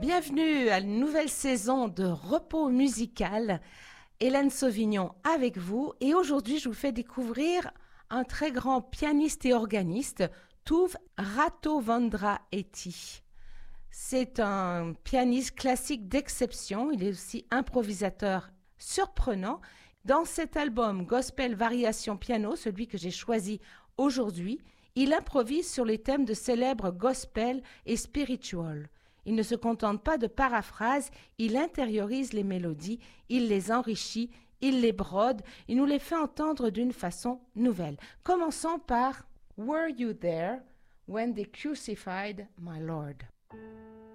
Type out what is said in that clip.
Bienvenue à une nouvelle saison de Repos musical. Hélène Sauvignon avec vous et aujourd'hui je vous fais découvrir un très grand pianiste et organiste, Tuve Ratovandra-Etty. C'est un pianiste classique d'exception, il est aussi improvisateur surprenant. Dans cet album Gospel Variation Piano, celui que j'ai choisi aujourd'hui, il improvise sur les thèmes de célèbres gospel et spiritual. Il ne se contente pas de paraphrases, il intériorise les mélodies, il les enrichit, il les brode, il nous les fait entendre d'une façon nouvelle. Commençons par Were You There When They Crucified My Lord?